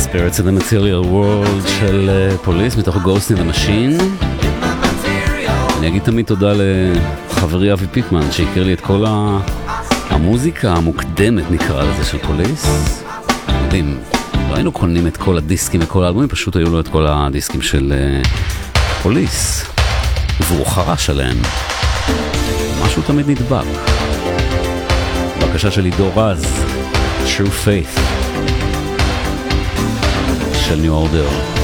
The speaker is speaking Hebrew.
Spirits in the Material World של פוליס מתוך Ghost in the Machine. אני אגיד תמיד תודה לחברי אבי פיטמן שהכיר לי את כל המוזיקה המוקדמת נקרא לזה של פוליס. יודעים, לא היינו קונים את כל הדיסקים וכל האלבומים, פשוט היו לו את כל הדיסקים של פוליס והוא חרש עליהם. משהו תמיד נדבק. בקשה של עידו רז, True Faith של New Order.